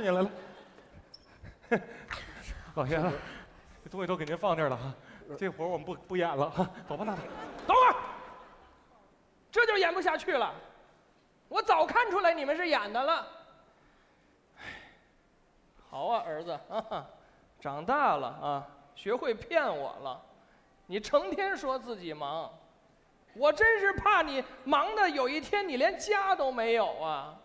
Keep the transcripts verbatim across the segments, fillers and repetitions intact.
你来了。老爷子，这东西都给您放这儿了哈，这活我们不不演了哈，走吧，娜娜。 等会儿，这就演不下去了。我早看出来你们是演的了。好啊，儿子啊，长大了啊，学会骗我了。你成天说自己忙，我真是怕你忙的有一天你连家都没有啊。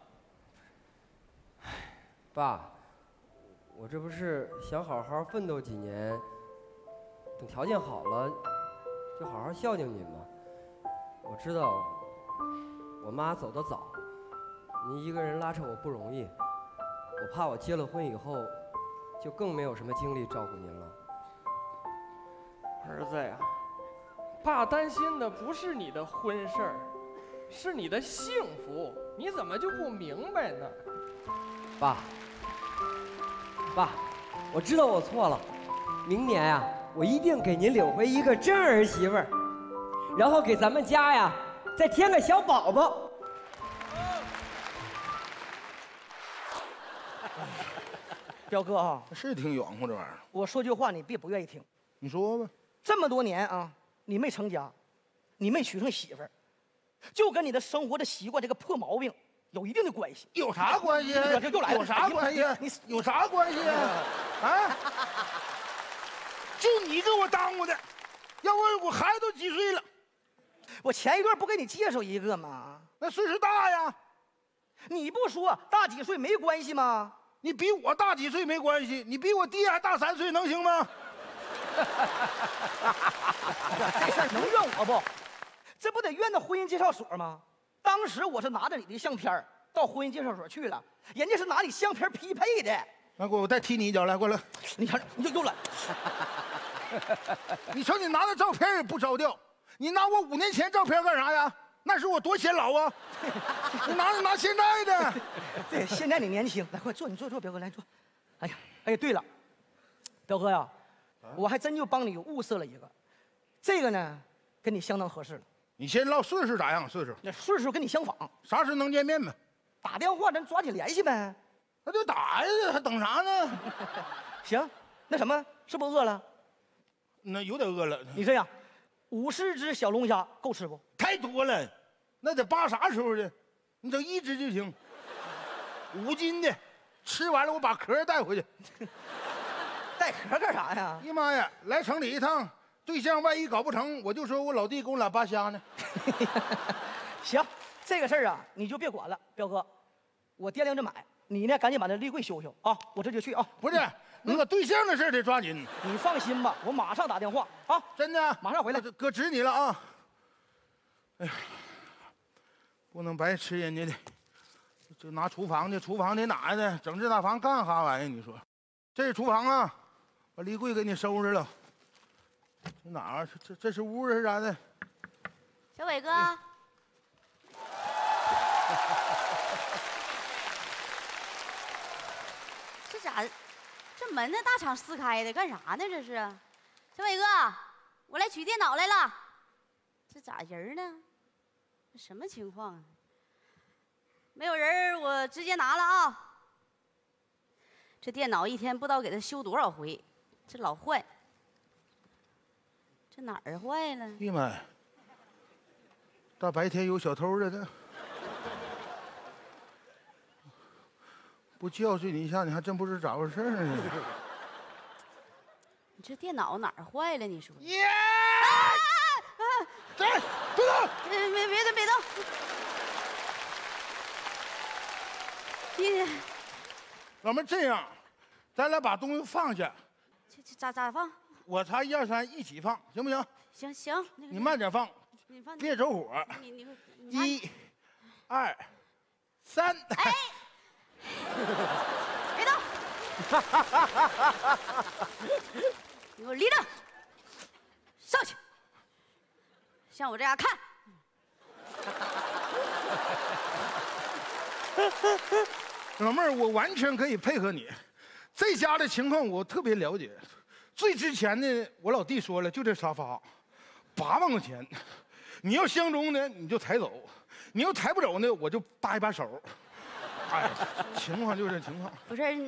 爸，我这不是想好好奋斗几年，等条件好了，就好好孝敬您吗？我知道我妈走得早，您一个人拉扯我不容易，我怕我结了婚以后，就更没有什么精力照顾您了。 儿子呀，爸担心的不是你的婚事儿，是你的幸福，你怎么就不明白呢？ 爸，爸，我知道我错了，明年呀、啊，我一定给您领回一个真儿媳妇儿，然后给咱们家呀再添个小宝宝。 彪哥啊， 是挺远乎这玩意儿。 我说句话，你别不愿意听。 你说吧。 这么多年啊，你没成家，你没娶上媳妇儿，就跟你的生活的习惯这个破毛病有一定的关系。 有啥关系？ 这又来了， 有啥关系？你有啥关系啊？啊！就你给我耽误的，要不我孩子都几岁了？ 我前一段不给你介绍一个吗？ 那岁数大呀。 你不说大几岁没关系吗？ 你比我大几岁没关系，你比我爹还大三岁，能行吗？ 这事儿能怨我不？这不得怨那婚姻介绍所吗？当时我是拿着你的相片到婚姻介绍所去了，人家是拿你相片匹配的。 来，给我再踢你一脚，来，过来。 你看，你又又来。 你瞅你拿的照片也不着调，你拿我五年前照片干啥呀？那是我多显老啊！你拿拿现在的。 对，现在你年轻，来快坐，你坐坐，彪哥来坐。哎呀，哎，对了，彪哥呀，我还真就帮你物色了一个，这个呢跟你相当合适了。 你先唠岁数咋样？岁数？ 那岁数跟你相仿。 啥时候能见面呗？ 打电话咱抓紧联系呗。 那就打呀，还等啥呢？ 行，那什么，是不是饿了？ 那有点饿了。 你这样，五十只小龙虾够吃不？ 太多了，那得扒啥时候的？你整一只就行。五斤的，吃完了我把壳带回去。 带壳干啥呀？ 哎呀妈呀，来城里一趟，对象万一搞不成，我就说我老弟给我俩扒虾呢。 行，这个事儿啊，你就别管了，彪哥，我掂量着买。你呢，赶紧把那立柜修修啊，我这就去啊。 不是，那个对象的事得抓紧。 你放心吧，我马上打电话啊。 真的， 马上回来。 哥指你了啊。哎呀，不能白吃人家的，就拿厨房的，厨房的哪的，整这大房干啥玩意儿？你说，这是厨房啊，把立柜给你收拾了。这哪儿？这这是屋是啥的？ 小伟哥。 嗯这咋？这门那大敞四开的，干啥呢？这是，小伟哥，我来取电脑来了。这咋人呢？这什么情况啊？没有人，我直接拿了啊。这电脑一天不知道给他修多少回，这老坏。这哪儿坏了？ 哎呀妈呀！大白天有小偷的呢。不教训你一下，你还真不知咋回事呢。 你这电脑哪儿坏了？你说？ 耶！走，别动！ 别别别动别动！你老妹儿，这样，咱俩把东西放下。 这这咋咋放？ 我查一二三一起放，行不行？ 行行， 你慢点放， 你放别走火。 你你一、二、三。 哎！别动！你给我立正，上去，像我这样看。 老妹儿，我完全可以配合你。这家的情况我特别了解。最值钱的，我老弟说了，就这沙发，八万块钱。你要相中呢，你就抬走；你要抬不走呢，我就搭一把手。哎，情况就是这情况。 不是。